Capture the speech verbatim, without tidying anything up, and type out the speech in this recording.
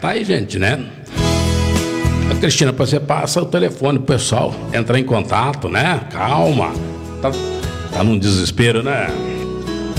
aí, gente, né? A Cristina, você passa o telefone pro pessoal entrar em contato, né? Calma. Tá, tá num desespero, né?